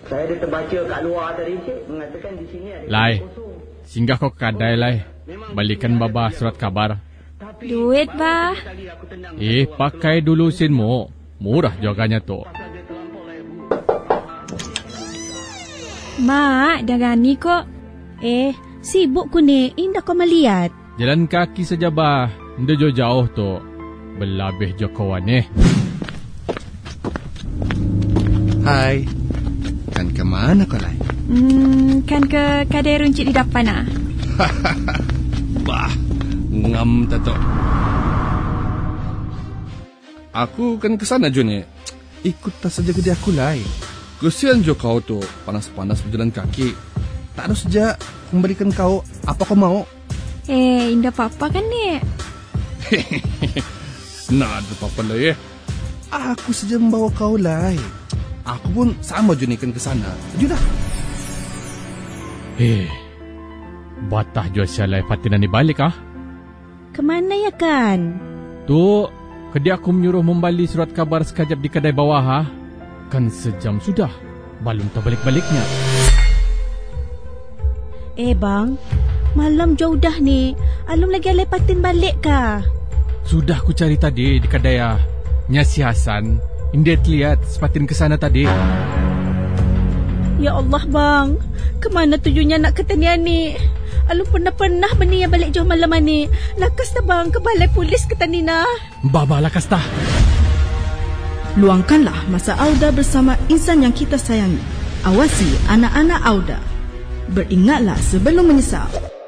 Saya ada terbaca kat luar tadi, Cik, mengatakan di sini ada Lai, kosong. singgah kau ke kedai, Lai. Balikan Baba surat khabar. Duit, bah. Pakai dulu sinmu. Murah jaganya tu. Mak, dah gani kok. Sibuk ku ni. Indah kau melihat. Jalan kaki saja, bah. Nda jauh tu. Belabih jo kawan ni. Hai. Kan ke mana kau, Lai? Kan ke kedai runcit di depan ah. Bah, ngam tato. Aku kan kesana jo ni. Ikut tas saja ke dia aku, Lai. Kesian jo kau tu panas-panas berjalan kaki. Tak ada sejak memberikan kau apa kau mau. Indah apa-apa kan ni? Nah, ada apa-apa lah ya. Aku saja membawa kau, Lai. Aku pun sama jo ni kan kesana. Setuju dah. Batah jual sialai patinan ni balik ah. Kemana ya kan? Tu, kedai aku menyuruh membali surat khabar sekejap di kedai bawah ha. Kan sejam sudah. Belum terbalik-baliknya. Bang, malam jauh dah ni. Alum lagi alai patin balik kah? Sudah ku cari tadi di kedai ah. Nya si Hasan, India terlihat sepatin ke sana tadi. Ya Allah bang, kemana tujuannya nak ke tanian ni? Alum pernah beni yang balik jauh malam ni. Lakas dah bang ke balai polis ke Tanina. Baba lakas dah. Luangkanlah masa Auda bersama insan yang kita sayangi. Awasi anak-anak Auda. Beringatlah sebelum menyesal.